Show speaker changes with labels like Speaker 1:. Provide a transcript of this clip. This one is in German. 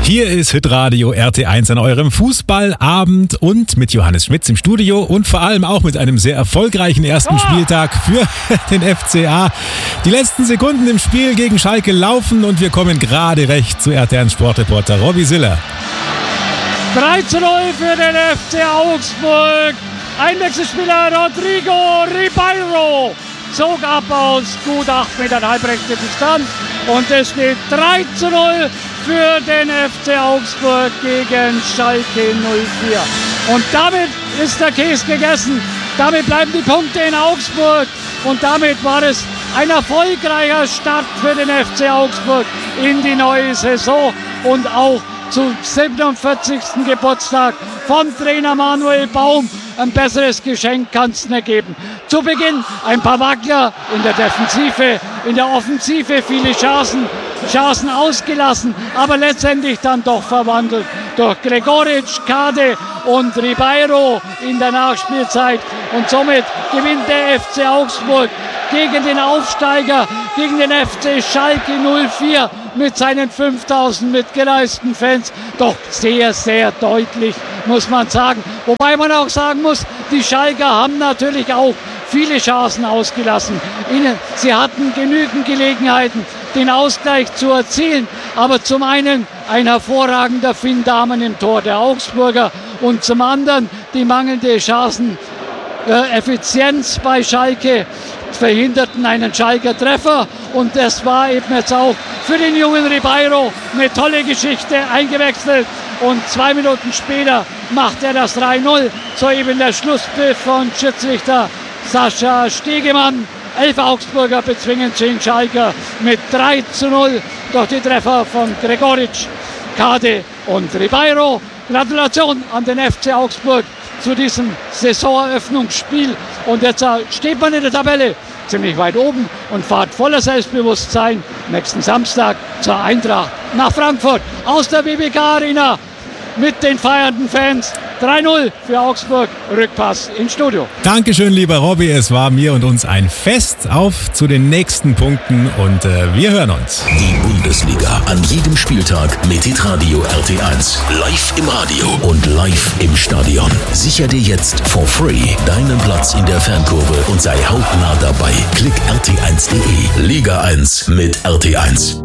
Speaker 1: Hier ist Hitradio RT1 an eurem Fußballabend und mit Johannes Schmitz im Studio und vor allem auch mit einem sehr erfolgreichen ersten Spieltag für den FCA. Die letzten Sekunden im Spiel gegen Schalke laufen und wir kommen gerade recht zu RT1 Sportreporter Robby Siller.
Speaker 2: 3:0 für den FC Augsburg. Einwechselspieler Rodrigo Ribeiro zog ab aus gut 8 Metern halbrechte Distanz und es steht 3:0 für den FC Augsburg gegen Schalke 04. Und damit ist der Käse gegessen. Damit bleiben die Punkte in Augsburg und damit war es ein erfolgreicher Start für den FC Augsburg in die neue Saison und auch zum 47. Geburtstag von Trainer Manuel Baum. Ein besseres Geschenk kann es nicht geben. Zu Beginn ein paar Wackler in der Defensive, in der Offensive viele Chancen ausgelassen, aber letztendlich dann doch verwandelt durch Gregoritsch, Kade und Ribeiro in der Nachspielzeit. Und somit gewinnt der FC Augsburg gegen den Aufsteiger, gegen den FC Schalke 04 mit seinen 5000 mitgereisten Fans. Doch sehr, sehr deutlich, muss man sagen. Wobei man auch sagen muss, die Schalker haben natürlich auch viele Chancen ausgelassen. Sie hatten genügend Gelegenheiten, den Ausgleich zu erzielen. Aber zum einen ein hervorragender Finn Dahmen im Tor der Augsburger und zum anderen die mangelnde Chanceneffizienz bei Schalke verhinderten einen Schalker Treffer und das war eben jetzt auch für den jungen Ribeiro eine tolle Geschichte, eingewechselt und 2 Minuten später macht er das 3:0, so eben der Schlusspfiff von Schiedsrichter Sascha Stegemann. 11 Augsburger bezwingen 10 Schalker mit 3:0 durch die Treffer von Gregoritsch, Kade und Ribeiro. Gratulation an den FC Augsburg zu diesem Saisoneröffnungsspiel und jetzt steht man in der Tabelle ziemlich weit oben und fahrt voller Selbstbewusstsein nächsten Samstag zur Eintracht nach Frankfurt aus der BBK Arena mit den feiernden Fans. 3:0 für Augsburg, Rückpass ins Studio.
Speaker 1: Dankeschön, lieber Robby, es war mir und uns ein Fest. Auf zu den nächsten Punkten und wir hören uns.
Speaker 3: Die Bundesliga an jedem Spieltag mit Hitradio RT1. Live im Radio und live im Stadion. Sicher dir jetzt for free deinen Platz in der Fankurve und sei hautnah dabei. Klick rt1.de. Liga 1 mit RT1.